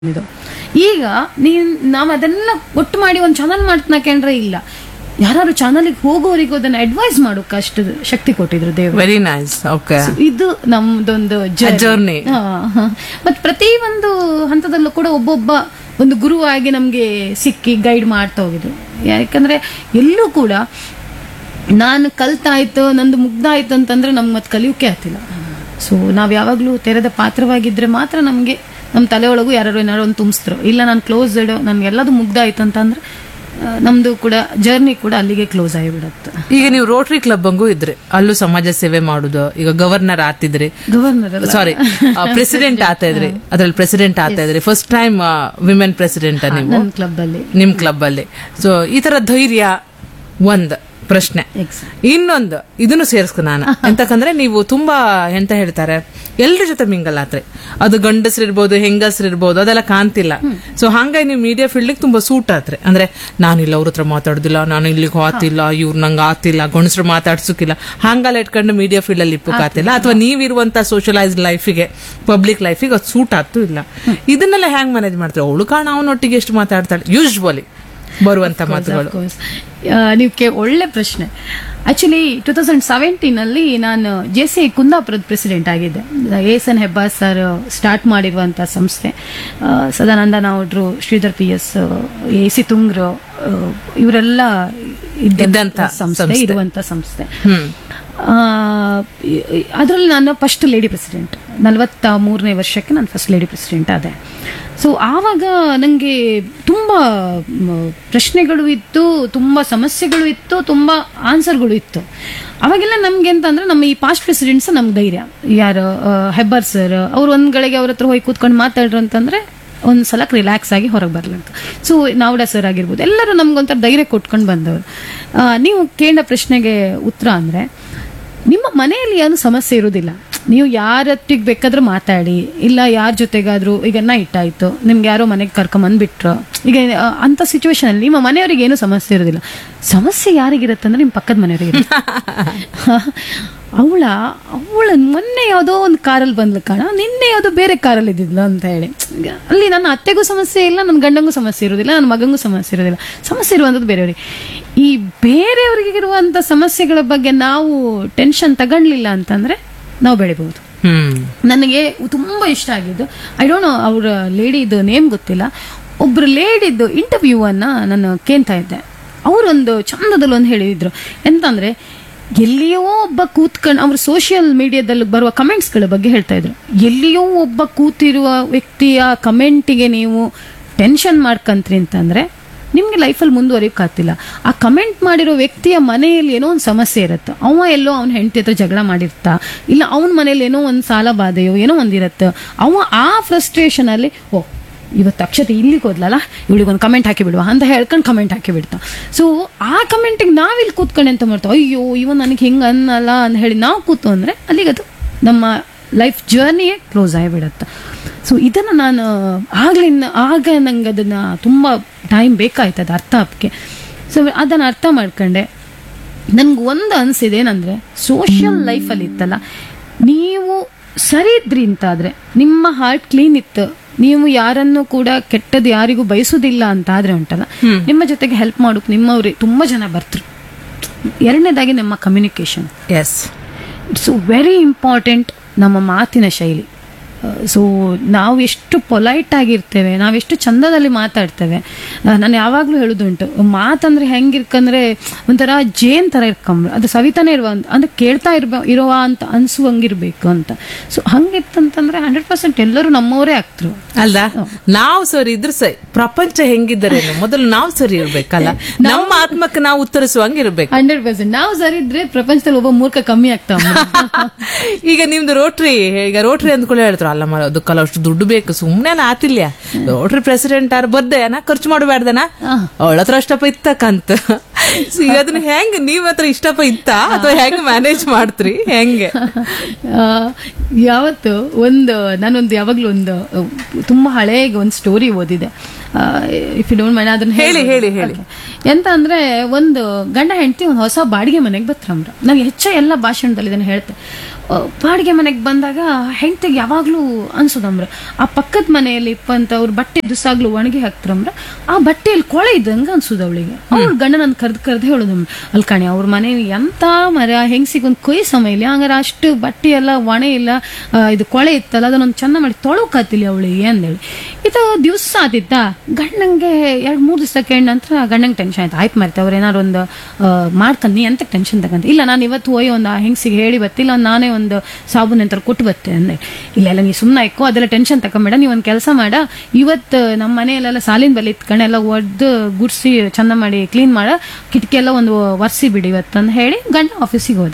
ಇದು ಈಗ ನಾವ್ ಅದೆಲ್ಲ ಒಟ್ಟು ಮಾಡಿ ಒಂದು ಚಾನಲ್ ಮಾಡ್ತನಕಂಡ್ರೆ ಇಲ್ಲ, ಯಾರು ಚಾನಲ್ಗೆ ಹೋಗೋರಿಗೂ ಅದನ್ನ ಅಡ್ವೈಸ್ ಮಾಡೋಕೆ ಅಷ್ಟು ಶಕ್ತಿ ಕೊಟ್ಟಿದ್ರು ದೇವರು. Very nice. ಓಕೆ, ಇದು ನಮ್ದೊಂದು ಜರ್ನಿ. ಮತ್ ಪ್ರತಿ ಒಂದು ಹಂತದಲ್ಲೂ ಕೂಡ ಒಬ್ಬೊಬ್ಬ ಒಂದು ಗುರುವಾಗಿ ನಮ್ಗೆ ಸಿಕ್ಕಿ ಗೈಡ್ ಮಾಡ್ತಾ ಹೋಗಿದ್ರು. ಯಾಕಂದ್ರೆ ಎಲ್ಲೂ ಕೂಡ ನಾನು ಕಲ್ತಾಯ್ತು ನಂದು ಮುಗ್ಧ ಆಯ್ತು ಅಂತಂದ್ರೆ ನಮ್ಗೆ ಮತ್ತೆ ಕಲಿಯೋಕೆ ಆಗ್ತಿಲ್ಲ. ಸೊ ನಾವ್ ಯಾವಾಗ್ಲೂ ತೆರೆದ ಪಾತ್ರವಾಗಿದ್ರೆ ಮಾತ್ರ ನಮ್ಗೆ ನಮ್ಮ ತಲೆ ಒಳಗೂ ಯಾರು ಏನಾರು ಒಂದು ತುಂಬಿಸ್ತರು. ಇಲ್ಲ ನಾನು ಕ್ಲೋಸ್ಡ್ ನನ್ಗೆಲ್ಲದು ಮುಗ್ಧ ಆಯ್ತು ಅಂತಂದ್ರೆ ನಮ್ದು ಕೂಡ ಜರ್ನಿ ಕೂಡ ಅಲ್ಲಿಗೆ ಕ್ಲೋಸ್ ಆಗಿಬಿಡತ್ತೆ. ಈಗ ನೀವು ರೋಟರಿ ಕ್ಲಬ್ ಅಂಗೂ ಇದ್ರಿ, ಅಲ್ಲೂ ಸಮಾಜ ಸೇವೆ ಮಾಡುದು. ಈಗ ಗವರ್ನರ್ ಆತಿದ್ರಿ, ಸಾರಿ ಪ್ರೆಸಿಡೆಂಟ್ ಆತಾ ಇದ್ರಿ, ಅದ್ರಲ್ಲಿ ಪ್ರೆಸಿಡೆಂಟ್ ಆತಾ ಇದ್ರಿ. ಫಸ್ಟ್ ಟೈಮ್ ವಿಮೆನ್ ಪ್ರೆಸಿಡೆಂಟ್ ನೀವು ಕ್ಲಬ್ ಅಲ್ಲಿ, ನಿಮ್ ಕ್ಲಬ್ ಅಲ್ಲಿ. ಸೊ ಈ ತರ ಧೈರ್ಯ ಒಂದ್ ಪ್ರಶ್ನೆ. ಇನ್ನೊಂದು ಇದನ್ನು ಸೇರಿಸ್ಕೊ ನಾನು ಎಂತಕಂದ್ರೆ ನೀವು ತುಂಬಾ ಎಂತ ಹೇಳ್ತಾರೆ ಎಲ್ರ ಜೊತೆ ಮಿಂಗಲ್ ಆತ್ರಿ. ಅದು ಗಂಡಸ್ರಿರ್ಬೋದು ಹೆಂಗಸ್ರಿರ್ಬೋದು ಅದೆಲ್ಲ ಕಾಣ್ತಿಲ್ಲ. ಸೊ ಹಂಗಾಗಿ ನೀವು ಮೀಡಿಯಾ ಫೀಲ್ಡ್ ತುಂಬಾ ಸೂಟ್ ಆತ್ರಿ. ಅಂದ್ರೆ ನಾನಿಲ್ಲ ಅವ್ರ ಹತ್ರ ಮಾತಾಡುದಿಲ್ಲ, ನಾನು ಇಲ್ಲಿಗೆ ಆತಿಲ್ಲ, ಇವ್ರು ನಂಗೆ ಆತಿಲ್ಲ, ಗಂಡಸ್ರು ಮಾತಾಡ್ಸೋಕಿಲ್ಲ, ಹಂಗೆಲ್ಲ ಇಟ್ಕೊಂಡು ಮೀಡಿಯಾ ಫೀಲ್ಡ್ ಅಲ್ಲಿ ಇಪ್ಪಕ್ಕಾತಿಲ್ಲ. ಅಥವಾ ನೀವಿರುವಂತ ಸೋಷಲೈಸ್ಡ್ ಲೈಫಿಗೆ, ಪಬ್ಲಿಕ್ ಲೈಫಿಗೆ ಅದು ಸೂಟ್ ಆಗ್ತೂ ಇಲ್ಲ. ಇದನ್ನೆಲ್ಲ ಹ್ಯಾಂಗ್ ಮ್ಯಾನೇಜ್ ಮಾಡ್ತಾರೆ? ಅವಳು ಕಾರಣ ಅವನೊಟ್ಟಿಗೆ ಎಷ್ಟು ಮಾತಾಡ್ತಾಳೆ ಯೂಶ್ವಲಿ ಬರುವಂತ ಮಾತುಗಳು. ನೀವು ಒಳ್ಳೆ ಪ್ರಶ್ನೆ. ಆಕ್ಚುಲಿ 2017 ಅಲ್ಲಿ ನಾನು JCI ಕುಂದಾಪುರದ ಪ್ರೆಸಿಡೆಂಟ್ ಆಗಿದ್ದೆ. ASN ಹೆಬ್ಬಾರ್ ಸರ್ ಸ್ಟಾರ್ಟ್ ಮಾಡಿರುವಂತಹ ಸಂಸ್ಥೆ, ಸದಾನಂದ ನಾವುಡ್ರು, ಶ್ರೀಧರ್ PS, AC ತುಂಗ್ರು, ಇವರೆಲ್ಲ ಇದ್ದಂತ ಸಂಸ್ಥೆ, ಇರುವಂತ ಸಂಸ್ಥೆ. ಅದರಲ್ಲಿ ನಾನು ಫಸ್ಟ್ ಲೇಡಿ ಪ್ರೆಸಿಡೆಂಟ್, 43ನೇ ವರ್ಷಕ್ಕೆ ನಾನು ಫಸ್ಟ್ ಲೇಡಿ ಪ್ರೆಸಿಡೆಂಟ್ ಆದೆ. ಸೊ ಆವಾಗ ನನಗೆ ತುಂಬಾ ಪ್ರಶ್ನೆಗಳು ಇತ್ತು, ತುಂಬಾ ಸಮಸ್ಯೆಗಳು ಇತ್ತು, ತುಂಬಾ ಆನ್ಸರ್ಗಳು ಇತ್ತು. ಅವಾಗೆಲ್ಲ ನಮ್ಗೆ ಅಂತಂದ್ರೆ ನಮ್ಮ ಈ ಪಾಸ್ಟ್ ಪ್ರೆಸಿಡೆಂಟ್ಸ್ ನಮ್ಗೆ ಧೈರ್ಯ, ಯಾರು ಹೆಬ್ಬಾರ್ ಸರ್ ಅವ್ರು ಒಂದ್ ಗಳಿಗೆ ಅವ್ರ ಹತ್ರ ಹೋಗಿ ಕೂತ್ಕೊಂಡು ಮಾತಾಡ್ರು ಅಂತಂದ್ರೆ ಒಂದ್ ಸಲಕ್ಕೆ ರಿಲ್ಯಾಕ್ಸ್ ಆಗಿ ಹೊರಗೆ ಬರ್ಲಂತ. ಸೊ ನಾವ್ಡ ಸರ್ ಆಗಿರ್ಬೋದು, ಎಲ್ಲರೂ ನಮ್ಗೊಂಥರ ಧೈರ್ಯ ಕೊಟ್ಕೊಂಡು ಬಂದವರು. ನೀವು ಕೇಳ ಪ್ರಶ್ನೆಗೆ ಉತ್ತರ ಅಂದ್ರೆ, ನಿಮ್ಮ ಮನೆಯಲ್ಲಿ ಏನು ಸಮಸ್ಯೆ ಇರುವುದಿಲ್ಲ, ನೀವು ಯಾರೊಟ್ಟಿಗೆ ಬೇಕಾದ್ರೂ ಮಾತಾಡಿ, ಇಲ್ಲ ಯಾರ ಜೊತೆಗಾದ್ರೂ, ಈಗ ನೈಟ್ ಆಯ್ತು ನಿಮ್ಗೆ ಯಾರೋ ಮನೆಗೆ ಕರ್ಕೊಂಬಂದ್ಬಿಟ್ರು, ಈಗ ಅಂತ ಸಿಚುವೇಶನ್ ಅಲ್ಲಿ ನಿಮ್ಮ ಮನೆಯವರಿಗೆ ಏನು ಸಮಸ್ಯೆ ಇರೋದಿಲ್ಲ. ಸಮಸ್ಯೆ ಯಾರಿಗಿರತ್ತಂದ್ರೆ ನಿಮ್ಮ ಪಕ್ಕದ ಮನೆಯವರಿಗೆ. ಅವಳ ಮೊನ್ನೆ ಯಾವುದೋ ಒಂದು ಕಾರಲ್ಲಿ ಬಂದ್ಲು ಕಾಣ, ನಿನ್ನೆ ಯಾವುದೋ ಬೇರೆ ಕಾರಲ್ಲಿ ಇದ್ದಿದ್ಲು ಅಂತ ಹೇಳಿ. ಅಲ್ಲಿ ನನ್ನ ಅತ್ತೆಗೂ ಸಮಸ್ಯೆ ಇಲ್ಲ, ನನ್ನ ಗಂಡಂಗೂ ಸಮಸ್ಯೆ ಇರೋದಿಲ್ಲ, ನನ್ನ ಮಗಂಗೂ ಸಮಸ್ಯೆ ಇರೋದಿಲ್ಲ. ಸಮಸ್ಯೆ ಇರುವಂಥದ್ದು ಬೇರೆಯವ್ರಿಗೆ. ಈ ಬೇರೆಯವ್ರಿಗೆ ಇರುವಂತ ಸಮಸ್ಯೆಗಳ ಬಗ್ಗೆ ನಾವು ಟೆನ್ಷನ್ ತಗೊಳ್ಳಿಲ್ಲ ಅಂತಂದ್ರೆ ನಾವು ಬೆಳಿಬಹುದು. ನನಗೆ ತುಂಬಾ ಇಷ್ಟ ಆಗಿದ್ದು, ಐ ಡೋಂಟ್ ನೋ ಅವ್ರ ಲೇಡಿದು ನೇಮ್ ಗೊತ್ತಿಲ್ಲ, ಒಬ್ರು ಲೇಡಿದ್ದು ಇಂಟರ್ವ್ಯೂ ಅನ್ನ ನಾನು ಕೇಳ್ತಾ ಇದ್ದೆ. ಅವರೊಂದು ಚಂದದಲ್ಲಿ ಒಂದು ಹೇಳಿದ್ರು, ಎಂತಂದ್ರೆ ಎಲ್ಲಿಯೋ ಒಬ್ಬ ಕೂತ್ಕೊಂಡು, ಅವ್ರ ಸೋಷಿಯಲ್ ಮೀಡಿಯಾದಲ್ಲಿ ಬರುವ ಕಮೆಂಟ್ಸ್ಗಳ ಬಗ್ಗೆ ಹೇಳ್ತಾ ಇದ್ರು. ಎಲ್ಲಿಯೋ ಒಬ್ಬ ಕೂತಿರುವ ವ್ಯಕ್ತಿಯ ಕಮೆಂಟಿಗೆ ನೀವು ಟೆನ್ಷನ್ ಮಾಡ್ಕಂತ್ರಿ ಅಂತಂದ್ರೆ ನಿಮ್ಗೆ ಲೈಫಲ್ಲಿ ಮುಂದುವರಿಯೋಕ್ಕಾಗ್ತಿಲ್ಲ. ಆ ಕಮೆಂಟ್ ಮಾಡಿರೋ ವ್ಯಕ್ತಿಯ ಮನೆಯಲ್ಲಿ ಏನೋ ಒಂದು ಸಮಸ್ಯೆ ಇರುತ್ತೆ, ಅವ ಎಲ್ಲೋ ಅವ್ನ ಹೆಂಡತಿ ಹತ್ರ ಜಗಳ ಮಾಡಿರ್ತಾ, ಇಲ್ಲ ಅವನ ಮನೇಲಿ ಏನೋ ಒಂದು ಸಾಲ ಬಾಧೆಯೋ ಏನೋ ಒಂದಿರತ್ತೆ, ಅವ ಆ ಫ್ರಸ್ಟ್ರೇಷನ್ ಅಲ್ಲಿ ಇವತ್ತು ಅಕ್ಷತೆ ಇಲ್ಲಿಗೆ ಹೋದ್ಲಲ್ಲ, ಇವಳಿಗೊಂದು ಕಮೆಂಟ್ ಹಾಕಿ ಬಿಡುವ ಅಂತ ಹೇಳ್ಕೊಂಡು ಕಮೆಂಟ್ ಹಾಕಿ ಬಿಡ್ತಾ. ಸೊ ಆ ಕಮೆಂಟಿಗೆ ನಾವಿಲ್ಲಿ ಕೂತ್ಕೊಂಡು ಎಂತ ಮಾಡ್ತಾವ, ಅಯ್ಯೋ ಇವನ್ ನನಗೆ ಹಿಂಗೆ ಅನ್ನಲ್ಲ ಅಂತ ಹೇಳಿ ನಾವು ಕೂತು ಅಂದ್ರೆ ಅಲ್ಲಿಗದು ನಮ್ಮ ಲೈಫ್ ಜರ್ನಿಯೇ ಕ್ಲೋಸ್ ಆಗಿಬಿಡತ್ತೆ. ಸೊ ಇದನ್ನು ನಾನು ಆಗ ನಂಗೆ ಅದನ್ನ ತುಂಬ ಟೈಮ್ ಬೇಕಾಯ್ತು ಅದು ಅರ್ಥ ಆಗಕ್ಕೆ. ಸೊ ಅದನ್ನು ಅರ್ಥ ಮಾಡ್ಕೊಂಡೆ. ನನ್ಗೆ ಒಂದು ಅನಿಸಿದೆ ಏನಂದ್ರೆ, ಸೋಷಿಯಲ್ ಲೈಫಲ್ಲಿ ಇತ್ತಲ್ಲ, ನೀವು ಸರಿ ಇದ್ರಿ ಅಂತಾದ್ರೆ, ನಿಮ್ಮ ಹಾರ್ಟ್ ಕ್ಲೀನ್ ಇತ್ತು, ನೀವು ಯಾರನ್ನು ಕೂಡ ಕೆಟ್ಟದ್ದು ಯಾರಿಗೂ ಬಯಸುದಿಲ್ಲ ಅಂತ ಆದ್ರೆ ಉಂಟಲ್ಲ, ನಿಮ್ಮ ಜೊತೆಗೆ ಹೆಲ್ಪ್ ಮಾಡೋಕೆ ನಿಮ್ಮವ್ರಿಗೆ ತುಂಬಾ ಜನ ಬರ್ತರು. ಎರಡನೇದಾಗಿ ನಮ್ಮ ಕಮ್ಯುನಿಕೇಶನ್, ಇಟ್ಸ್ ವೆರಿ ಇಂಪಾರ್ಟೆಂಟ್. ನಮ್ಮ ಮಾತಿನ ಶೈಲಿ, ಸೊ ನಾವು ಎಷ್ಟು ಪೊಲೈಟ್ ಆಗಿರ್ತೇವೆ, ನಾವೆಷ್ಟು ಚಂದದಲ್ಲಿ ಮಾತಾಡ್ತೇವೆ. ನಾನು ಯಾವಾಗ್ಲೂ ಹೇಳುದುಂಟು, ಮಾತಂದ್ರೆ ಹೆಂಗಿರ್ಕಂದ್ರೆ ಒಂಥರ ಜೇನ್ ತರ ಇರ್ಕೊಂಬ್ರು, ಅದು ಸವಿತಾನೆ ಅಂದ್ರೆ ಕೇಳ್ತಾ ಇರುವ ಅಂತ ಅನ್ಸುವಂಗಿರ್ಬೇಕು ಅಂತ. ಸೊ ಹಂಗಿತ್ತಂತಂದ್ರೆ 100% ಎಲ್ಲರೂ ನಮ್ಮವರೇ ಆಗ್ತರು ಅಲ್ಲ. ನಾವು ಸರಿ ಇದ್ರೆ ಸರಿ, ಪ್ರಪಂಚ ಹೆಂಗಿದ್ದರೇನು ಮೊದಲು ನಾವು ಸರಿ ಇರ್ಬೇಕಲ್ಲ, ನಮ್ಮ ಆತ್ಮಕ್ಕೆ ನಾವು ಉತ್ತರಿಸುವಂಗಿರ್ಬೇಕು. 100% ನಾವು ಸರಿ ಇದ್ರೆ ಪ್ರಪಂಚದಲ್ಲಿ ಒಬ್ಬ ಮೂರ್ಖ ಕಮ್ಮಿ ಆಗ್ತಾವ. ಈಗ ನಿಮ್ದು ರೋಟ್ರಿ, ಈಗ ರೋಟ್ರಿ ಅಂದ್ಕೊಳ್ಳಿ ಹೇಳ್ತಾರೆ, ಅಲ್ಲ ಅದಕ್ಕೆಲ್ಲ ಅಷ್ಟು ದುಡ್ಡು ಬೇಕು, ಸುಮ್ನೆ ಎಲ್ಲ ಆತಿಲ್ಯ, ರೋಟ್ರಿ ಪ್ರೆಸಿಡೆಂಟ್ ಆರ್ ಬರ್ದೇನ ಖರ್ಚು ಮಾಡಬೇಡ್ದನ, ಅವಳ ಹತ್ರ ಅಷ್ಟಪ್ಪ ಇತ್ತಕ್ಕಂತ. ಈಗ ಅದನ್ನ ಹೆಂಗ್ ನೀವ್ ಹತ್ರ ಇಷ್ಟಪ್ಪ ಇತ್ತ ಅಥವಾ ಹೆಂಗ್ ಮ್ಯಾನೇಜ್ ಮಾಡ್ತ್ರಿ, ಹೆಂಗೆ? ನಾನೊಂದು ಯಾವಾಗ್ಲೂ ಒಂದು ತುಂಬಾ ಹಳೆಯ ಒಂದು ಸ್ಟೋರಿ ಓದಿದೆ. ಇಫ್ ಯು ಡೋಂಟ್ ಮೈಂಡ್ ಅದನ್ನ ಹೇಳಿ, ಹೇಳಿ, ಹೇಳಿ. ಎಂತ ಅಂದ್ರೆ ಒಂದು ಗಂಡ ಹೆಂಡತಿ ಒಂದು ಹೊಸ ಬಾಡಿಗೆ ಮನೆಗೆ ಬತ್ತಂಬ್ರ. ನಂಗೆ ಹೆಚ್ಚ ಎಲ್ಲ ಭಾಷಣದಲ್ಲಿ ಇದನ್ನ ಹೇಳ್ತೆ. ಬಾಡಿಗೆ ಮನೆಗೆ ಬಂದಾಗ ಹೆಂಡತಿಗೆ ಯಾವಾಗ್ಲೂ ಅನ್ಸೋದಮ್ರ, ಆ ಪಕ್ಕದ ಮನೆಯಲ್ಲಿ ಇಪ್ಪಂತ ಅವ್ರ ಬಟ್ಟೆ ದುಸಾಗ್ಲು ಒಣಗಿ ಹಾಕ್ತಾರಮ್ರ, ಆ ಬಟ್ಟೆಯಲ್ಲಿ ಕೊಳೆ ಇದ್ದಂಗ ಅನ್ಸೋದು ಅವಳಿಗೆ. ಅವ್ರ ಗಂಡ ನನ್ ಕರ್ದ್ ಹೇಳೋದಮ್ರ, ಅಲ್ಲಿ ಕಾಣಿ ಅವ್ರ ಮನೆ ಎಂತ ಮರ ಹೆಂಗ್ಸಿಗೆ ಒಂದು ಕೊಯ್ ಸಮಯ ಇಲ್ಲ, ಹಂಗಾರ ಅಷ್ಟು ಬಟ್ಟೆ ಎಲ್ಲ ಒಣೆ ಇಲ್ಲ, ಇದು ಕೊಳೆ ಇತ್ತಲ್ಲ ಅದನ್ನೊಂದು ಚಂದ ಮಾಡಿ ತೊಳಕಾತಿಲ್ಲ ಅವಳಿಗೆ ಅಂದೇಳಿ. ಇದು ದಿವ್ಸ ಆದಿತ್ತ ಗಂಡಂಗೆ 2-3 ದಿವಸ ಕೇಳ ನಂತರ ಗಂಡಂಗೆ ಟೆನ್ಷನ್ ಆಯ್ತು. ಆಯ್ತು ಮರ್ತೆ ಅವ್ರು ಏನಾರು ಒಂದು ಮಾಡ್ಕೊಂಡು ನೀ ಎಂತ ಟೆನ್ಷನ್ ತಗಂತ, ಇಲ್ಲ ನಾನು ಇವತ್ತು ಹೋಗಿ ಒಂದು ಹೆಂಗ್ಸಿಗೆ ಹೇಳಿ ಬತ್ತಿಲ್ಲ, ನಾನೇ ಒಂದು ಸಾಬೂನ್ ಅಂತ ಕೊಟ್ಟು ಬತ್ತೆ ಅಂದೆ. ಇಲ್ಲ ನೀ ಸುಮ್ಮನೆ ಇಕ್ಕೋ, ಅದೆಲ್ಲ ಟೆನ್ಷನ್ ತಕೊಂಬೇಡ, ನೀ ಒಂದು ಕೆಲಸ ಮಾಡ, ಇವತ್ತು ನಮ್ಮ ಮನೆಯಲ್ಲೆಲ್ಲ ಸಾಲಿನ ಬಲ್ಲಿ ಇತ್ಕೊಂಡು ಎಲ್ಲ ಒಡ್ದು ಗುಡ್ಸಿ ಚಂದ ಮಾಡಿ ಕ್ಲೀನ್ ಮಾಡ, ಕಿಟಕಿ ಎಲ್ಲ ಒಂದು ಒರೆಸಿ ಬಿಡಿ ಇವತ್ತು ಅಂತ ಹೇಳಿ ಗಂಡ ಆಫೀಸಿಗೆ ಹೋದ.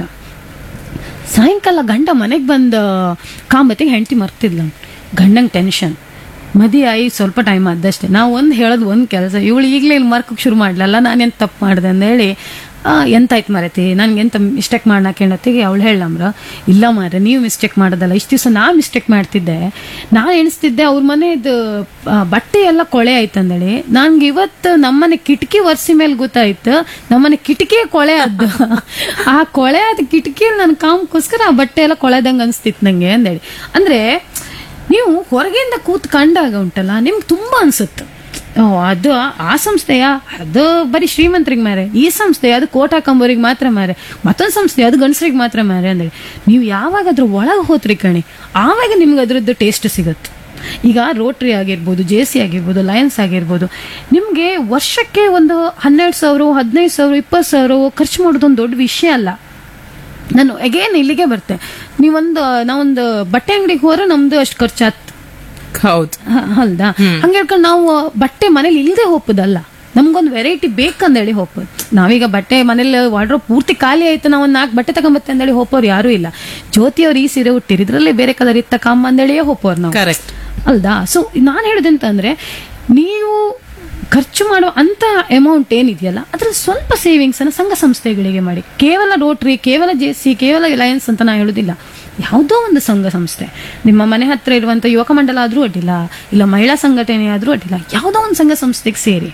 ಸಾಯಂಕಾಲ ಗಂಡ ಮನೆಗೆ ಬಂದ ಕಾಂಬತ್ತಿಗೆ ಹೆಂಡತಿ ಮರ್ತಿದ್ಲ. ಗಂಡಂಗೆ ಟೆನ್ಷನ್, ಮದಿ ಆಯಿ ಸ್ವಲ್ಪ ಟೈಮ್ ಆದಷ್ಟೇ, ನಾವು ಒಂದು ಹೇಳೋದು ಒಂದು ಕೆಲಸ, ಇವಳು ಈಗಲೇ ಇಲ್ಲಿ ಮರ್ಕಕ್ಕೆ ಶುರು ಮಾಡ್ಲಲ್ಲ, ನಾನೆಂತ ತಪ್ಪು ಮಾಡಿದೆ ಅಂದೇಳಿ ಎಂತಾಯ್ತು ಮರತಿ ನನ್ಗೆ ಎಂತ ಮಿಸ್ಟೇಕ್ ಮಾಡ್ನ ಕೇಳತ್ತಿಗೆ ಅವಳು ಹೇಳಮ್ರ, ಇಲ್ಲ ಮಾರ ನೀವು ಮಿಸ್ಟೇಕ್ ಮಾಡೋದಲ್ಲ, ಇಷ್ಟು ದಿವಸ ನಾ ಮಿಸ್ಟೇಕ್ ಮಾಡ್ತಿದ್ದೆ, ನಾನು ಎಣಿಸ್ತಿದ್ದೆ ಅವ್ರ ಮನೆದು ಬಟ್ಟೆ ಎಲ್ಲ ಕೊಳೆ ಆಯ್ತಂದೇಳಿ, ನನ್ಗೆ ಇವತ್ತು ನಮ್ಮನೆ ಕಿಟಕಿ ಒರೆಸಿ ಮೇಲೆ ಗೊತ್ತಾಯ್ತು ನಮ್ಮನೆ ಕಿಟಕಿಯೇ ಕೊಳೆ ಆದ್ದು. ಆ ಕೊಳೆ ಆದ ಕಿಟಕಿಯಲ್ಲಿ ನನ್ನ ಕಾಮಕ್ಕೋಸ್ಕರ ಆ ಬಟ್ಟೆ ಎಲ್ಲ ಕೊಳೆದಂಗೆ ಅನ್ಸ್ತಿತ್ತು ನಂಗೆ ಅಂದೇಳಿ. ಅಂದ್ರೆ ನೀವು ಹೊರಗಿಂದ ಕೂತ್ ಕಂಡಾಗ ಉಂಟಲ್ಲ ನಿಮ್ಗೆ ತುಂಬಾ ಅನ್ಸುತ್ತೆ, ಅದು ಆ ಸಂಸ್ಥೆಯ ಅದು ಬರೀ ಶ್ರೀಮಂತರಿಗೆ ಮಾರೆ, ಈ ಸಂಸ್ಥೆ ಅದು ಕೋಟ್ ಹಾಕೊಂಬೋರಿಗೆ ಮಾತ್ರ ಮಾರೆ, ಮತ್ತೊಂದು ಸಂಸ್ಥೆ ಅದು ಗಂಡಸರಿಗೆ ಮಾತ್ರ ಮಾರೆ ಅಂದ್ರೆ ನೀವು ಯಾವಾಗ ಅದ್ರ ಒಳಗೆ ಹೋತ್ರಿ ಕಣಿ ಆವಾಗ ನಿಮ್ಗೆ ಅದ್ರದ್ದು ಟೇಸ್ಟ್ ಸಿಗುತ್ತೆ. ಈಗ ರೋಟ್ರಿ ಆಗಿರ್ಬೋದು, JC ಆಗಿರ್ಬೋದು, ಲಯನ್ಸ್ ಆಗಿರ್ಬೋದು, ನಿಮ್ಗೆ ವರ್ಷಕ್ಕೆ ಒಂದು 12,000 15,000 20,000 ಖರ್ಚು ಮಾಡೋದೊಂದು ದೊಡ್ಡ ವಿಷಯ ಅಲ್ಲ. ನಾನು ಅಗೇನ್ ಇಲ್ಲಿಗೆ ಬರ್ತೆ, ನಾವೊಂದು ಬಟ್ಟೆ ಅಂಗಡಿಗೆ ಹೋದ್ರೆ ನಮ್ದು ಅಷ್ಟು ಖರ್ಚಾತ್ ಹೌದು ಅಲ್ದಾ, ಹಂಗ ಹೇಳ್ಕೊಂಡು ನಾವು ಬಟ್ಟೆ ಮನೇಲಿ ಇಲ್ಲದೆ ಹೋಗ್ಬೋದಲ್ಲ, ನಮ್ಗೊಂದು ವೆರೈಟಿ ಬೇಕಂದೇಳಿ ಹೋಗ್ಬೋದು. ನಾವೀಗ ಬಟ್ಟೆ ಮನೇಲಿ ವಾರ್ಡ್ರೋಬ್ ಪೂರ್ತಿ ಖಾಲಿ ಆಯ್ತು, ನಾವು 4 ಬಟ್ಟೆ ತಗೊಂಬತ್ತೆ ಅಂದೇಳಿ ಹೋಗೋರು ಯಾರು ಇಲ್ಲ. ಜ್ಯೋತಿ ಅವ್ರು ಈ ಸೀರೆ ಹುಟ್ಟಿರಿ ಇದ್ರಲ್ಲೇ ಬೇರೆ ಕಲರ್ ಇತ್ತ ಕಮ್ಮ ಅಂದೇಳಿಯೇ ಹೋಗೋರು ನಾವು, ಕರೆಕ್ಟ್ ಅಲ್ದಾ. ಸೊ ನಾನು ಹೇಳುದಂತಂದ್ರೆ ನೀವು ಖರ್ಚು ಮಾಡೋ ಅಂತ ಅಮೌಂಟ್ ಏನಿದೆಯಲ್ಲ ಅದ್ರ ಸ್ವಲ್ಪ ಸೇವಿಂಗ್ಸ್ ಅನ್ನ ಸಂಘ ಸಂಸ್ಥೆಗಳಿಗೆ ಮಾಡಿ. ಕೇವಲ ರೋಟ್ರಿ, ಕೇವಲ JC, ಕೇವಲ ಲಯನ್ಸ್ ಅಂತ ನಾ ಹೇಳುದಿಲ್ಲ, ಯಾವುದೋ ಒಂದು ಸಂಘ ಸಂಸ್ಥೆ, ನಿಮ್ಮ ಮನೆ ಹತ್ರ ಇರುವಂತ ಯುವಕ ಮಂಡಲ ಆದ್ರೂ ಅಡ್ಡಿಲ್ಲ, ಇಲ್ಲ ಮಹಿಳಾ ಸಂಘಟನೆ ಆದ್ರೂ ಅಡ್ಡಿಲ್ಲ, ಯಾವುದೋ ಒಂದು ಸಂಘ ಸಂಸ್ಥೆಗೆ ಸೇರಿ.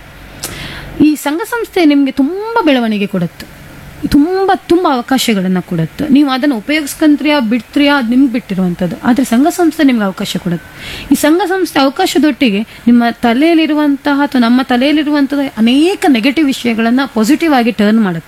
ಈ ಸಂಘ ಸಂಸ್ಥೆ ನಿಮ್ಗೆ ತುಂಬಾ ಬೆಳವಣಿಗೆ ಕೊಡುತ್ತೆ, ತುಂಬಾ ತುಂಬಾ ಅವಕಾಶಗಳನ್ನ ಕೊಡುತ್ತೆ. ನೀವು ಅದನ್ನು ಉಪಯೋಗಿಸ್ಕೊಂತ್ರಿಯಾ ಬಿಡ್ತ್ರಿಯಾ ಅದು ನಿಮ್ಗೆ ಬಿಟ್ಟಿರುವಂತದ್ದು, ಆದ್ರೆ ಸಂಘ ಸಂಸ್ಥೆ ನಿಮ್ಗೆ ಅವಕಾಶ ಕೊಡುತ್ತೆ. ಈ ಸಂಘ ಸಂಸ್ಥೆ ಅವಕಾಶದೊಟ್ಟಿಗೆ ನಿಮ್ಮ ತಲೆಯಲ್ಲಿರುವಂತಹ ಅಥವಾ ನಮ್ಮ ತಲೆಯಲ್ಲಿರುವಂತಹ ಅನೇಕ ನೆಗೆಟಿವ್ ವಿಷಯಗಳನ್ನ ಪಾಸಿಟಿವ್ ಆಗಿ ಟರ್ನ್ ಮಾಡುತ್ತೆ.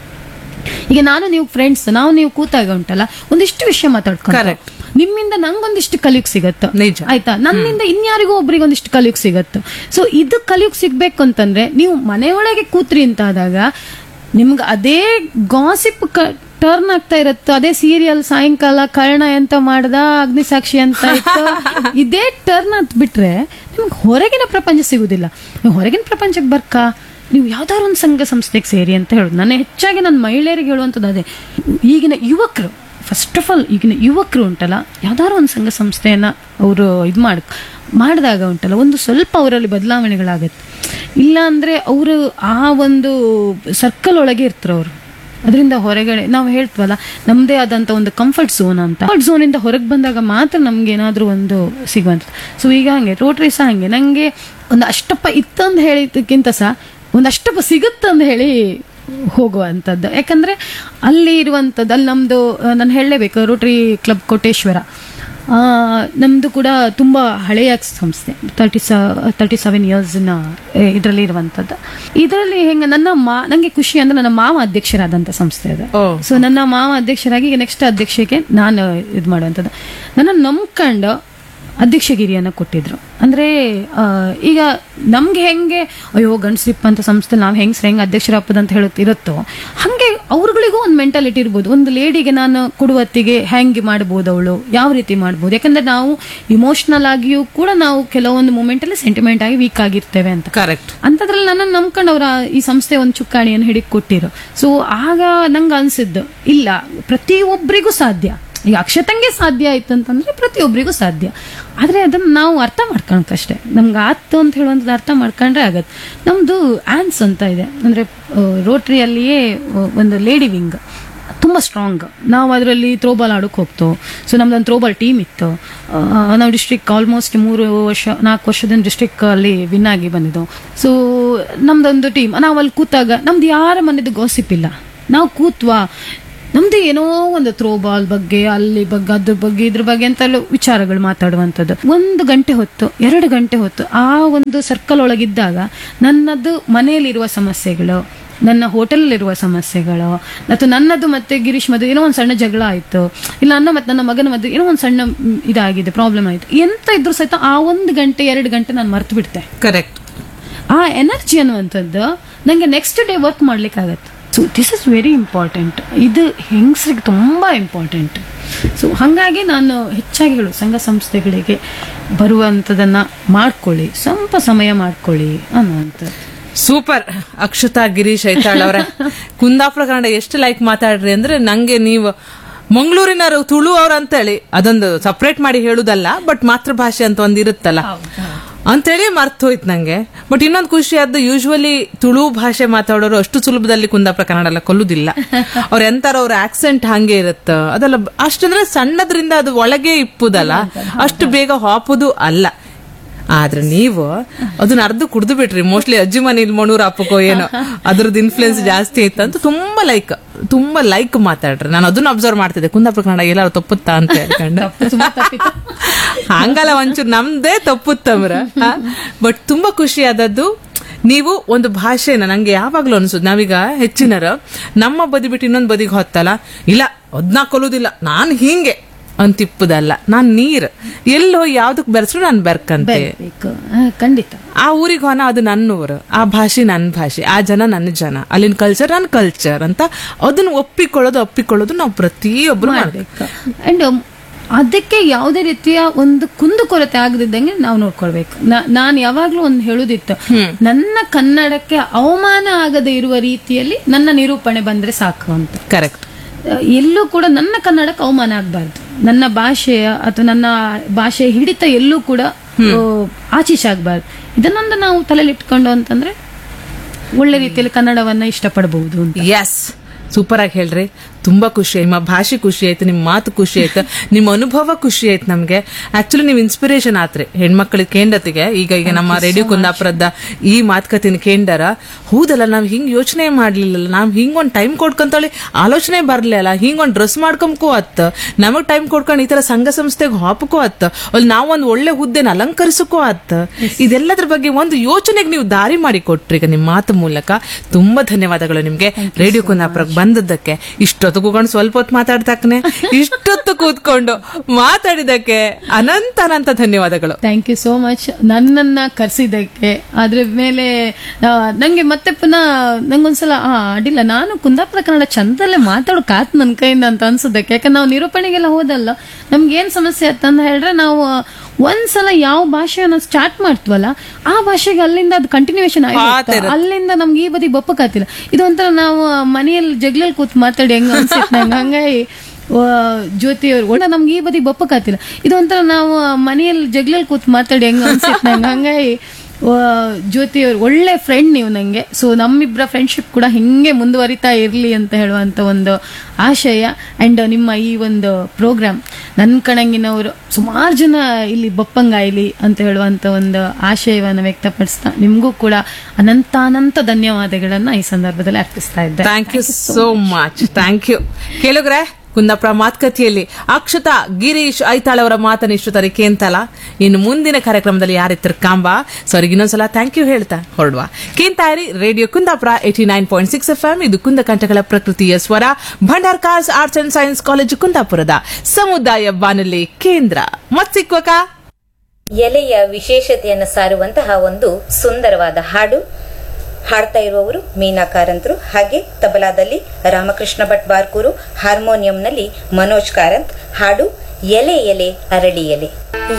ಈಗ ನಾನು ನೀವು ಫ್ರೆಂಡ್ಸ್, ನೀವು ಕೂತಾಗ ಉಂಟಲ್ಲ ಒಂದಿಷ್ಟು ವಿಷಯ ಮಾತಾಡ್ಕೊಂಡು ನಿಮ್ಮಿಂದ ನಂಗೊಂದಿಷ್ಟು ಕಲಿಯುಕ್ ಸಿಗತ್ತೆ, ಆಯ್ತಾ, ನನ್ನಿಂದ ಇನ್ಯಾರಿಗೂ ಒಬ್ರಿಗೆ ಒಂದಿಷ್ಟು ಕಲಿಯುಕ್ ಸಿಗತ್ತೆ. ಸೊ ಇದು ಕಲಿಯುಕ್ ಸಿಗ್ಬೇಕು ಅಂತಂದ್ರೆ ನೀವು ಮನೆಯೊಳಗೆ ಕೂತ್ರಿ ಅಂತ ಆದಾಗ ನಿಮ್ಗೆ ಅದೇ ಗಾಸಿಪ್ ಟರ್ನ್ ಆಗ್ತಾ ಇರತ್ತೆ, ಅದೇ ಸೀರಿಯಲ್ ಸಾಯಂಕಾಲ ಕರ್ಣ ಎಂತ ಮಾಡ್ದ, ಅಗ್ನಿಸಾಕ್ಷಿ ಅಂತ ಇತ್ತು, ಇದೇ ಟರ್ನ್ ಅಂತ ಬಿಟ್ರೆ ನಿಮ್ಗೆ ಹೊರಗಿನ ಪ್ರಪಂಚ ಸಿಗುದಿಲ್ಲ. ಹೊರಗಿನ ಪ್ರಪಂಚಕ್ಕೆ ಬರ್ಕ ನೀವು ಯಾವ್ದಾದ್ರು ಒಂದು ಸಂಘ ಸಂಸ್ಥೆಗೆ ಸೇರಿ ಅಂತ ಹೇಳುದು. ನಾನು ಹೆಚ್ಚಾಗಿ ನನ್ನ ಮಹಿಳೆಯರಿಗೆ ಹೇಳುವಂಥದ್ದು ಅದೇ. ಈಗಿನ ಯುವಕರು, ಫಸ್ಟ್ ಆಫ್ ಆಲ್ ಈಗಿನ ಯುವಕರು ಉಂಟಲ್ಲ, ಯಾವ್ದಾದ್ರು ಒಂದು ಸಂಘ ಸಂಸ್ಥೆಯನ್ನ ಅವರು ಇದು ಮಾಡಿದಾಗ ಉಂಟಲ್ಲ ಒಂದು ಸ್ವಲ್ಪ ಅವರಲ್ಲಿ ಬದಲಾವಣೆಗಳಾಗತ್ತೆ. ಇಲ್ಲ ಅಂದ್ರೆ ಅವರು ಆ ಒಂದು ಸರ್ಕಲ್ ಒಳಗೆ ಇರ್ತಾರೆ ಅವರು, ಅದರಿಂದ ಹೊರಗಡೆ ನಾವು ಹೇಳ್ತೀವಲ್ಲ ನಮ್ದೇ ಆದಂತ ಒಂದು ಕಂಫರ್ಟ್ ಝೋನ್ ಅಂತ, ಕಂಫರ್ಟ್ ಝೋನ್ ಇಂದ ಹೊರಗೆ ಬಂದಾಗ ಮಾತ್ರ ನಮ್ಗೆ ಏನಾದ್ರೂ ಒಂದು ಸಿಗುವಂಥದ್ದು. ಸೊ ಈಗ ಹಂಗೆ ರೋಟ್ರಿ ಸಹ ಹಂಗೆ, ನಂಗೆ ಒಂದು ಅಷ್ಟಪ್ಪ ಇತ್ತಂದು ಹೇಳಿದಕ್ಕಿಂತ ಸಹ ಒಂದು ಅಷ್ಟಪ್ಪ ಸಿಗುತ್ತಂದು ಹೇಳಿ ಹೋಗುವಂಥದ್ದು. ಯಾಕಂದ್ರೆ ಅಲ್ಲಿ ಇರುವಂಥದ್ದು, ಅಲ್ಲಿ ನಮ್ದು ನಾನು ಹೇಳಲೇಬೇಕು, ರೋಟರಿ ಕ್ಲಬ್ ಕೋಟೇಶ್ವರ ನಮ್ದು ಕೂಡ ತುಂಬಾ ಹಳೆಯ ಸಂಸ್ಥೆ, 37 ಇಯರ್ಸ್ ಇದರಲ್ಲಿ ಇರುವಂತದ್ದು. ಇದರಲ್ಲಿ ಹೆಂಗ ನಂಗೆ ಖುಷಿ ಅಂದ್ರೆ ನನ್ನ ಮಾವ ಅಧ್ಯಕ್ಷರಾದಂತ ಸಂಸ್ಥೆ ಅದು. ಸೊ ನನ್ನ ಮಾವ ಅಧ್ಯಕ್ಷರಾಗಿ ಈಗ ನೆಕ್ಸ್ಟ್ ಅಧ್ಯಕ್ಷಕ್ಕೆ ನಾನು ಇದು ಮಾಡುವಂಥದ್ದು. ನನ್ನ ನಂಬ್ಕೊಂಡು ಅಧ್ಯಕ್ಷಗಿರಿಯನ್ನ ಕೊಟ್ಟಿದ್ರು. ಅಂದ್ರೆ ಈಗ ನಮ್ಗೆ ಹೆಂಗೆ ಅಯ್ಯೋ ಗಂಡಸ್ರಿಪ್ಪ ಅಂತ ಸಂಸ್ಥೆ ನಾವು ಹೆಂಗ್ ಅಧ್ಯಕ್ಷರಪ್ಪದ ಅಂತ ಇರುತ್ತೋ ಹಂಗೆ ಅವ್ರಗಳಿಗೂ ಒಂದು ಮೆಂಟಾಲಿಟಿ ಇರ್ಬೋದು. ಒಂದು ಲೇಡಿಗೆ ನಾನು ಕೊಡುವತ್ತಿಗೆ ಹೆಂಗೆ ಮಾಡ್ಬೋದು, ಅವಳು ಯಾವ ರೀತಿ ಮಾಡ್ಬೋದು. ಯಾಕಂದ್ರೆ ನಾವು ಇಮೋಷನಲ್ ಆಗಿಯೂ ಕೂಡ ನಾವು ಕೆಲವೊಂದು ಮೂಮೆಂಟ್ ಅಲ್ಲಿ ಸೆಂಟಿಮೆಂಟ್ ಆಗಿ ವೀಕ್ ಆಗಿರ್ತೇವೆ ಅಂತ. ಕರೆಕ್ಟ್. ಅಂತದ್ರಲ್ಲಿ ನನ್ನನ್ನು ನಂಬ್ಕೊಂಡು ಅವ್ರ ಈ ಸಂಸ್ಥೆ ಒಂದು ಚುಕ್ಕಾಣಿಯನ್ನು ಹಿಡಿದು ಕೊಟ್ಟಿರು. ಸೊ ಆಗ ನಂಗೆ ಅನ್ಸಿದ್ದು ಇಲ್ಲ, ಪ್ರತಿಯೊಬ್ಬರಿಗೂ ಸಾಧ್ಯ. ಈಗ ಅಕ್ಷತಂಗೆ ಸಾಧ್ಯ ಆಯ್ತು ಅಂತಂದ್ರೆ ಪ್ರತಿಯೊಬ್ಬರಿಗೂ ಸಾಧ್ಯ. ಆದ್ರೆ ಅದನ್ನ ನಾವು ಅರ್ಥ ಮಾಡ್ಕೊಳಕಷ್ಟೇ, ನಮ್ಗೆ ಆತು ಅಂತ ಹೇಳುವಂಥದ್ದು ಅರ್ಥ ಮಾಡ್ಕೊಂಡ್ರೆ ಆಗತ್ತೆ. ನಮ್ದು ಆನ್ಸ್ ಅಂತ ಇದೆ, ಅಂದ್ರೆ ರೋಟ್ರಿಯಲ್ಲಿಯೇ ಒಂದು ಲೇಡಿ ವಿಂಗ್ ತುಂಬ ಸ್ಟ್ರಾಂಗ್. ನಾವು ಅದರಲ್ಲಿ ಥ್ರೋಬಾಲ್ ಆಡೋಕೆ ಹೋಗ್ತು. ಸೊ ನಮ್ದೊಂದು ಥ್ರೋಬಾಲ್ ಟೀಮ್ ಇತ್ತು. ನಾವು ಡಿಸ್ಟ್ರಿಕ್ಟ್ ಆಲ್ಮೋಸ್ಟ್ 4 ವರ್ಷದಿಂದ ಡಿಸ್ಟ್ರಿಕ್ಟ್ ಅಲ್ಲಿ ವಿನ್ ಆಗಿ ಬಂದಿದ್ದು. ಸೊ ನಮ್ದೊಂದು ಟೀಮ್, ನಾವು ಅಲ್ಲಿ ಕೂತಾಗ ನಮ್ದು ಯಾರ ಮನೆದು ಗಾಸಿಪ್ ಇಲ್ಲ. ನಾವು ಕೂತ್ವಾ, ನಮ್ದು ಏನೋ ಒಂದು ಥ್ರೋಬಾಲ್ ಬಗ್ಗೆ, ಅಲ್ಲಿ ಬಗ್ಗೆ, ಅದ್ರ ಬಗ್ಗೆ, ಇದ್ರ ಬಗ್ಗೆ ಅಂತೆಲ್ಲ ವಿಚಾರಗಳು ಮಾತಾಡುವಂಥದ್ದು. 1 ಗಂಟೆ ಹೊತ್ತು, 2 ಗಂಟೆ ಹೊತ್ತು ಆ ಒಂದು ಸರ್ಕಲ್ ಒಳಗಿದ್ದಾಗ ನನ್ನದು ಮನೆಯಲ್ಲಿರುವ ಸಮಸ್ಯೆಗಳು, ನನ್ನ ಹೋಟೆಲಲ್ಲಿರುವ ಸಮಸ್ಯೆಗಳು, ಅಥವಾ ನನ್ನದು ಮತ್ತೆ ಗಿರೀಶ್ ಮದುವೆ ಏನೋ ಒಂದು ಸಣ್ಣ ಜಗಳ ಆಯಿತು, ಇಲ್ಲ ಮತ್ತೆ ನನ್ನ ಮಗನ ಮದುವೆ ಏನೋ ಒಂದು ಸಣ್ಣ ಇದಾಗಿದೆ, ಪ್ರಾಬ್ಲಮ್ ಆಯಿತು, ಎಂತ ಇದ್ರು ಸಹಿತ ಆ 1 ಗಂಟೆ 2 ಗಂಟೆ ನಾನು ಮರ್ತು ಬಿಡ್ತೆ. ಕರೆಕ್ಟ್. ಆ ಎನರ್ಜಿ ಅನ್ನುವಂಥದ್ದು ನನಗೆ next day work ಮಾಡ್ಲಿಕ್ಕಾಗತ್ತೆ. So this is very important. ಇದು ಹೆಂಗಸ್ರಿಗೆ ತುಂಬ ಇಂಪಾರ್ಟೆಂಟ್. ಸೊ ಹಾಗಾಗಿ ನಾನು ಹೆಚ್ಚಾಗಿ ಹೇಳು, ಸಂಘ ಸಂಸ್ಥೆಗಳಿಗೆ ಬರುವಂಥದ್ದನ್ನು ಮಾಡ್ಕೊಳ್ಳಿ, ಸ್ವಲ್ಪ ಸಮಯ ಮಾಡ್ಕೊಳ್ಳಿ ಅನ್ನುವಂಥದ್ದು. ಸೂಪರ್. ಅಕ್ಷತಾ ಗಿರೀಶ್ ಐತಾಳ್ ಅವರ ಕುಂದಾಪುರ ಕನ್ನಡ ಎಷ್ಟು ಲೈಕ್ ಮಾತಾಡ್ರಿ ಅಂದ್ರೆ, ನಂಗೆ ನೀವು ಮಂಗಳೂರಿನವರು ತುಳು ಅವ್ರ ಅಂತೇಳಿ ಅದೊಂದು ಸಪ್ರೇಟ್ ಮಾಡಿ ಹೇಳುದಲ್ಲ, ಬಟ್ ಮಾತೃಭಾಷೆ ಅಂತ ಒಂದ್ ಇರುತ್ತಲ್ಲ ಅಂತೇಳಿ ಮರ್ತು ಹೋಯ್ತು ನಂಗೆ. ಬಟ್ ಇನ್ನೊಂದು ಖುಷಿ ಆದ್ದು, ಯೂಶುವಲಿ ತುಳು ಭಾಷೆ ಮಾತಾಡೋರು ಅಷ್ಟು ಸುಲಭದಲ್ಲಿ ಕುಂದಾಪುರ ಕನ್ನಡ ಎಲ್ಲ ಕೊಲ್ಲುದಿಲ್ಲ. ಅವ್ರ ಎಂತಾರ ಅವ್ರ ಆಕ್ಸೆಂಟ್ ಹಂಗೆ ಇರುತ್ತ, ಅದೆಲ್ಲ ಅಷ್ಟಂದ್ರೆ ಸಣ್ಣದ್ರಿಂದ ಅದು ಒಳಗೆ ಇಪ್ಪುದಲ್ಲ, ಅಷ್ಟು ಬೇಗ ಹಾಪುದು ಅಲ್ಲ. ಆದ್ರೆ ನೀವು ಅದನ್ನ ಅರ್ಧ ಕುಡ್ದು ಬಿಟ್ರಿ. ಮೋಸ್ಟ್ಲಿ ಅಜ್ಜಿ ಮನೇಲಿ ಮಣೂರ್ ಹಾಪಕೋ ಏನೋ ಅದ್ರದ್ದು ಇನ್ಫ್ಲುಯೆನ್ಸ್ ಜಾಸ್ತಿ ಇತ್ತು ಅಂತ ತುಂಬಾ ಲೈಕ್ ಮಾತಾಡ್ರಿ. ನಾನು ಅದನ್ನ ಅಬ್ಸರ್ವ್ ಮಾಡ್ತಿದ್ದೆ, ಕುಂದಾಪುರ ಕನ್ನಡ ಎಲ್ಲಾರು ತಪ್ಪುತ್ತಾ ಅಂತ ಹೇಳ್ಕೊಂಡು. ಹಂಗಲ್ಲ, ಒಂಚೂರು ನಮ್ದೇ ತಪ್ಪುತ್ತಮ್ರ. ಬಟ್ ತುಂಬಾ ಖುಷಿ ಆದದ್ದು, ನೀವು ಒಂದು ಭಾಷೆನ, ನಂಗೆ ಯಾವಾಗ್ಲೂ ಅನ್ಸುದು, ನಾವೀಗ ಹೆಚ್ಚಿನರ ನಮ್ಮ ಬದಿ ಬಿಟ್ಟು ಇನ್ನೊಂದು ಬದಿಗೆ ಹೊತ್ತಲ್ಲ, ಇಲ್ಲ ಅದ್ನ ಕೊಲ್ಲುದಿಲ್ಲ, ನಾನ್ ಹಿಂಗೆ ಅಂತಿಪ್ಪುದಲ್ಲ, ನಾನ್ ನೀರ್ ಎಲ್ಲೋ ಯಾವ್ದಕ್ ಬೆರೆಸ್ರು ನಾನು ಬೆರ್ಕಂತೆ. ಖಂಡಿತ ಆ ಊರಿಗೆ ಹೋನ ಅದು ನನ್ನ ಊರು, ಆ ಭಾಷೆ ನನ್ನ ಭಾಷೆ, ಆ ಜನ ನನ್ನ ಜನ, ಅಲ್ಲಿನ ಕಲ್ಚರ್ ನನ್ನ ಕಲ್ಚರ್ ಅಂತ ಅದನ್ನ ಒಪ್ಪಿಕೊಳ್ಳೋದು ನಾವು ಪ್ರತಿಯೊಬ್ರು ಮಾಡ್ಬೇಕು. ಅಂಡ್ ಅದಕ್ಕೆ ಯಾವುದೇ ರೀತಿಯ ಒಂದು ಕುಂದುಕೊರತೆ ಆಗದಿದ್ದಂಗೆ ನಾವು ನೋಡ್ಕೊಳ್ಬೇಕು. ನಾನು ಯಾವಾಗ್ಲೂ ಒಂದು ಹೇಳುದಿತ್ತು, ನನ್ನ ಕನ್ನಡಕ್ಕೆ ಅವಮಾನ ಆಗದೆ ಇರುವ ರೀತಿಯಲ್ಲಿ ನನ್ನ ನಿರೂಪಣೆ ಬಂದ್ರೆ ಸಾಕು ಅಂತ. ಕರೆಕ್ಟ್. ಎಲ್ಲೂ ಕೂಡ ನನ್ನ ಕನ್ನಡಕ್ಕೆ ಅವಮಾನ ಆಗಬಾರ್ದು, ನನ್ನ ಭಾಷೆಯ ಅಥವಾ ನನ್ನ ಭಾಷೆಯ ಹಿಡಿತ ಎಲ್ಲೂ ಕೂಡ ಆಚೀಸಾಗಬಾರ್ದು. ಇದನ್ನೊಂದು ನಾವು ತಲೆಯಲ್ಲಿ ಇಟ್ಕೊಂಡು ಅಂತಂದ್ರೆ ಒಳ್ಳೆ ರೀತಿಯಲ್ಲಿ ಕನ್ನಡವನ್ನ ಇಷ್ಟಪಡಬಹುದು ಅಂತ. ಎಸ್, ಸೂಪರ್ ಆಗಿ ಹೇಳ್ರಿ. ತುಂಬಾ ಖುಷಿ, ನಿಮ್ಮ ಭಾಷೆ ಖುಷಿ ಆಯ್ತು, ನಿಮ್ಮ ಮಾತು ಖುಷಿ ಆಯ್ತು, ನಿಮ್ಮ ಅನುಭವ ಖುಷಿ ಆಯ್ತು ನಮ್ಗೆ. ಆಕ್ಚುಲಿ ನೀವು ಇನ್ಸ್ಪಿರೇಷನ್ ಆತ್ರಿ ಹೆಣ್ಮಕ್ಳಿಗೆ ಕೇಂದ್ರತೆಗೆ. ಈಗ ನಮ್ಮ ರೇಡಿಯೋ ಕುಂದಾಪುರದ ಈ ಮಾತುಕತೆನ ಕೇಂದ್ರ, ಹೌದಲ್ಲ ನಾವ್ ಹಿಂಗ್ ಯೋಚನೆ ಮಾಡ್ಲಿಲ್ಲ, ನಾವ್ ಹಿಂಗ್ ಒಂದ್ ಟೈಮ್ ಕೊಡ್ಕೊಂತೇಳಿ ಆಲೋಚನೆ ಬರ್ಲಿಲ್ಲ, ಹಿಂಗ್ ಒಂದ್ ಡ್ರೆಸ್ ಮಾಡ್ಕೊಂಬಕೋ ಅತ್ತ, ನಮಗ್ ಟೈಮ್ ಕೊಡ್ಕೊಂಡು ಈ ತರ ಸಂಘ ಸಂಸ್ಥೆಗೆ ಹಾಪಕೋ ಅತ್ತ, ಅಲ್ಲಿ ನಾವೊಂದ್ ಒಳ್ಳೆ ಹುದ್ದೆನ ಅಲಂಕರಿಸಕೋ ಅತ್ತ, ಇದೆಲ್ಲದ್ರ ಬಗ್ಗೆ ಒಂದು ಯೋಚನೆಗೆ ನೀವು ದಾರಿ ಮಾಡಿ ಕೊಟ್ರಿ ಈಗ ನಿಮ್ಮ ಮಾತು ಮೂಲಕ. ತುಂಬಾ ಧನ್ಯವಾದಗಳು ನಿಮ್ಗೆ ರೇಡಿಯೋ ಕುಂದಾಪುರಕ್ಕೆ ಬಂದದ್ದಕ್ಕೆ. ಇಷ್ಟೊತ್ತು ಕೂತ್ಕೊಂಡು ಸ್ವಲ್ಪ ಹೊತ್ತು ಮಾತಾಡ್ತಾಕನೆ, ಇಷ್ಟೊತ್ತು ಕೂತ್ಕೊಂಡು ಮಾತಾಡಿದಕ್ಕೆ ಅನಂತ ಧನ್ಯವಾದಗಳು. ಥ್ಯಾಂಕ್ ಯು ಸೋ ಮಚ್ ನನ್ನನ್ನ ಕರೆಸಿದ್ದಕ್ಕೆ. ಅದ್ರ ಮೇಲೆ ನಂಗೆ ಮತ್ತೆ ಪುನಃ ನಂಗೊಂದ್ಸಲ ಅಡ್ಡಿಲ್ಲ, ನಾನು ಕುಂದಾಪುರ ಕನ್ನಡ ಚಂದಲ್ಲೇ ಮಾತಾಡೋಕಾತ್ ನನ್ನ ಕೈಯಿಂದ ಅಂತ ಅನ್ಸೋದಕ್ಕೆ. ಯಾಕಂದ್ರೆ ನಾವು ನಿರೂಪಣೆಗೆಲ್ಲ ಹೋದಲ್ಲ, ನಮ್ಗೆ ಏನ್ ಸಮಸ್ಯೆ ಅಂತಂದ ಹೇಳಿದ್ರೆ, ನಾವು ಒಂದ್ಸಲ ಯಾವ ಭಾಷೆಯನ್ನ ಸ್ಟಾರ್ಟ್ ಮಾಡ್ತೀವಲ್ಲ ಆ ಭಾಷೆಗೆ ಅಲ್ಲಿಂದ ಅದು ಕಂಟಿನ್ಯೂಷನ್ ಆಗಿ ಅಲ್ಲಿಂದ ನಮ್ಗೆ ಈ ಬದಿ ಬಪ್ಪಕ್ಕಾತಿಲ್ಲ. ಇದು ಒಂಥರ ನಾವು ಮನೆಯಲ್ಲಿ ಜಗ್ಲಲ್ಲಿ ಕೂತ್ ಮಾತಾಡಿ ಹೆಂಗ ಅನ್ಸುತ್ತೆ ನಂಗೆ. ಹಂಗಾಗಿ ಜ್ಯೋತಿ ಅವ್ರು ಒಳ್ಳೆ ನಮ್ಗೆ ಈ ಬದಿ ಬಪ್ಪಕ್ಕಾತಿಲ್ಲ. ಇದು ಒಂಥರ ನಾವು ಮನೆಯಲ್ಲಿ ಜಗ್ಲಲ್ಲಿ ಕೂತ್ ಮಾತಾಡಿ ಹೆಂಗ ಅನ್ಸುತ್ತೆ ನಂಗೆ. ಹಂಗಾಗಿ ಜ್ಯೋತಿ ಅವ್ರು ಒಳ್ಳೆ ಫ್ರೆಂಡ್ ನೀವು ನಂಗೆ. ಸೊ ನಮ್ಮಿಬ್ಬರ ಫ್ರೆಂಡ್ಶಿಪ್ ಕೂಡ ಹಿಂಗೆ ಮುಂದುವರಿತಾ ಇರಲಿ ಅಂತ ಹೇಳುವಂತ ಒಂದು ಆಶಯ. ಅಂಡ್ ನಿಮ್ಮ ಈ ಒಂದು ಪ್ರೋಗ್ರಾಮ್ ನನ್ನ ಕಣಂಗಿನವರು ಸುಮಾರು ಜನ ಇಲ್ಲಿ ಬಪ್ಪಂಗಾಯ್ಲಿ ಅಂತ ಹೇಳುವಂತ ಒಂದು ಆಶಯವನ್ನು ವ್ಯಕ್ತಪಡಿಸ್ತಾ ನಿಮ್ಗೂ ಕೂಡ ಅನಂತ ಧನ್ಯವಾದಗಳನ್ನ ಈ ಸಂದರ್ಭದಲ್ಲಿ ಅರ್ಪಿಸ್ತಾ ಇದ್ದೆ. Thank you so much. Thank you. ಕೇಳುಗ್ರೆ, Kundapura ಮಾತುಕತೆಯಲ್ಲಿ ಅಕ್ಷತಾ ಗಿರೀಶ್ ಐತಾಳ್ ಅವರ ಮಾತನ್ನ ಇಷ್ಟು ತರೀಕೆ ಅಂತಲ್ಲ, ಇನ್ನು ಮುಂದಿನ ಕಾರ್ಯಕ್ರಮದಲ್ಲಿ ಯಾರಿತ್ತರ್ ಕಾಂಬ. ಸಾರಿ, ಇನ್ನೊಂದ್ಸಲ ಥ್ಯಾಂಕ್ ಯು ಹೇಳ್ತಾ ಹೊರಡುವ. ಕೇಂತಾಯಿರಿ ರೇಡಿಯೋ ಕುಂದಾಪುರ 89.6 FM. ಇದು ಕುಂದಕಂಠಗಳ ಪ್ರಕೃತಿಯ ಸ್ವರ, Bhandar cars arts and science college ಕುಂದಾಪುರದ ಸಮುದಾಯ ಬಾನುಲಿ ಕೇಂದ್ರ. ಮತ್ಸಿಕ್ವಕ ಎಲೆಯ ವಿಶೇಷತೆಯನ್ನು ಸಾರುವಂತಹ ಒಂದು ಸುಂದರವಾದ ಹಾಡು. ಹಾಡ್ತಾ ಇರುವವರು ಮೀನಾ ಕಾರಂತರು, ಹಾಗೆ ತಬಲಾದಲ್ಲಿ ರಾಮಕೃಷ್ಣ ಭಟ್ ಬಾರ್ಕೂರು, ಹಾರ್ಮೋನಿಯಂನಲ್ಲಿ ಮನೋಜ್ ಕಾರಂತ್. ಹಾಡು ಎಲೆ ಎಲೆ ಅರಳಿ ಎಲೆ.